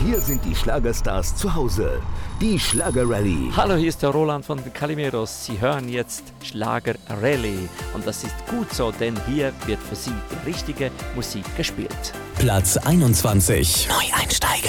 Hier sind die Schlagerstars zu Hause. Die Schlager-Rallye. Hallo, hier ist der Roland von den Calimeros. Sie hören jetzt Schlager Rallye. Und das ist gut so, denn hier wird für Sie die richtige Musik gespielt. Platz 21. Neueinsteiger.